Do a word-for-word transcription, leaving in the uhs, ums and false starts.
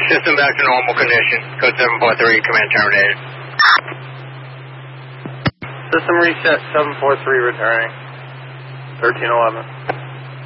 System back to normal condition. Code seven four three, command terminated. System reset, seven four three returning. thirteen eleven.